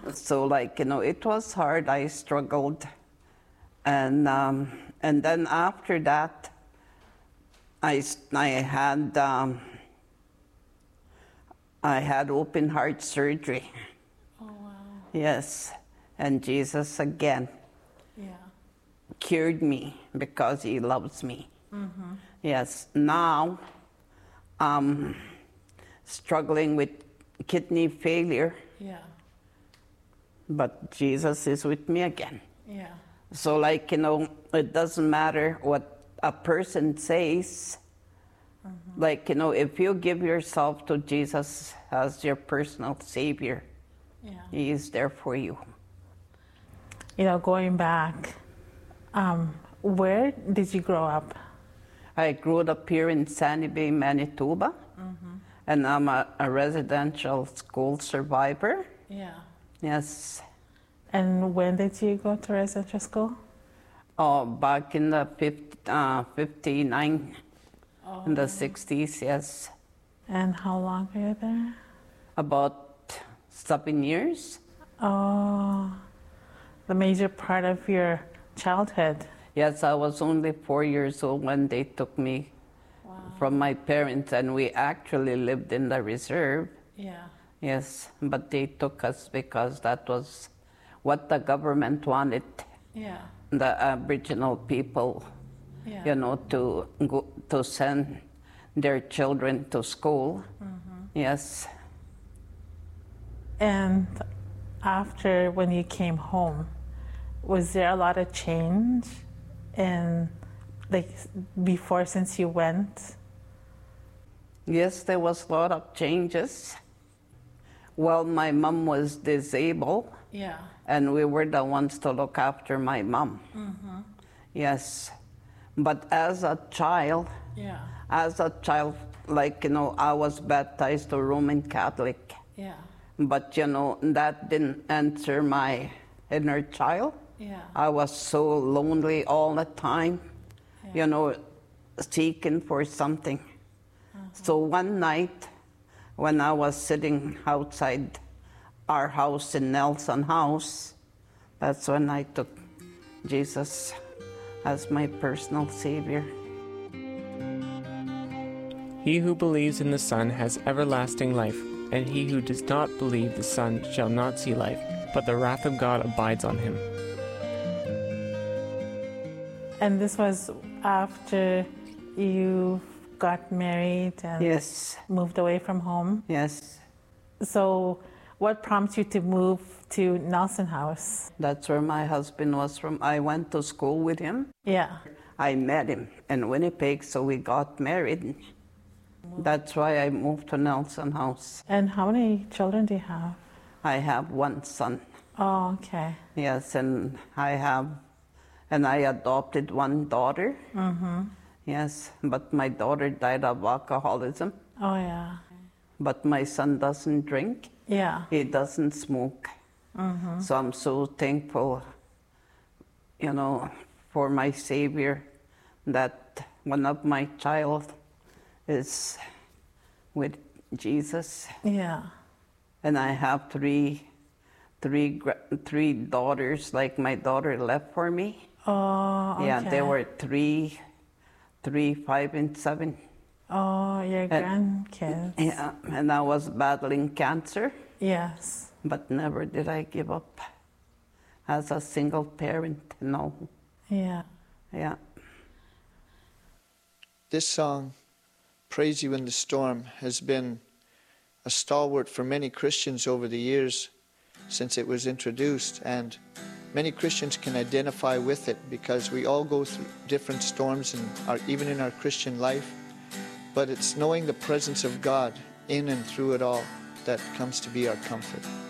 So like, it was hard. I struggled. And then after that, I had open heart surgery. Oh, wow. Yes. And Jesus again cured me because he loves me. Mm-hmm. Yes. Now, struggling with kidney failure. Yeah. But Jesus is with me again. Yeah. So like, it doesn't matter what a person says. Mm-hmm. Like, if you give yourself to Jesus as your personal Savior, he is there for you. Going back, where did you grow up? I grew up here in Sandy Bay, Manitoba, and I'm a residential school survivor. Yeah. Yes. And when did you go to residential school? Oh, back in the 59, in the 60s, yes. And how long were you there? About 7 years. Oh, the major part of your childhood. Yes, I was only 4 years old when they took me from my parents, and we actually lived in the reserve. Yeah. Yes, but they took us because that was what the government wanted. Yeah. The Aboriginal people, to send their children to school. Mm-hmm. Yes. And after, when you came home, was there a lot of change before, since you went? Yes, there was a lot of changes. Well, my mom was disabled. Yeah. And we were the ones to look after my mom. Mm-hmm. Yes. But as a child, I was baptized to Roman Catholic. Yeah. But, that didn't answer my inner child. Yeah. I was so lonely all the time, seeking for something. So one night, when I was sitting outside our house in Nelson House, that's when I took Jesus as my personal Savior. He who believes in the Son has everlasting life, and he who does not believe the Son shall not see life, but the wrath of God abides on him. And this was after you got married and moved away from home? Yes. So what prompted you to move to Nelson House? That's where my husband was from. I went to school with him. Yeah. I met him in Winnipeg, so we got married. That's why I moved to Nelson House. And how many children do you have? I have one son. Oh, okay. Yes, and I adopted one daughter. Mm-hmm. Yes, but my daughter died of alcoholism. Oh, yeah. But my son doesn't drink. Yeah. He doesn't smoke. Mm-hmm. So I'm so thankful, for my Savior, that one of my child is with Jesus. Yeah. And I have three daughters, like my daughter left for me. Oh, okay. Yeah, they were 3, 5, and 7. Oh, your grandkids. Yeah, and I was battling cancer. Yes. But never did I give up as a single parent, no. Yeah. Yeah. This song, Praise You in the Storm, has been a stalwart for many Christians over the years since it was introduced, and many Christians can identify with it because we all go through different storms even in our Christian life, but it's knowing the presence of God in and through it all that comes to be our comfort.